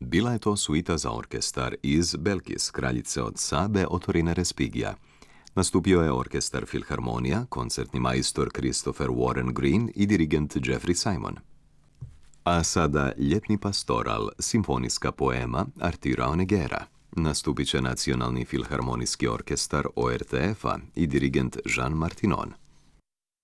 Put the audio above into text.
Bila je to suita za orkestar iz Belkis, kraljice od Sabe, Otorina Respigija. Nastupio je orkestar Filharmonija, koncertni majstor Christopher Warren Green i dirigent Jeffrey Simon. A sada Ljetni pastoral, simfonijska poema Artura Honegera. Nastupit će Nacionalni filharmonijski orkestar ORTF-a i dirigent Jean Martinon.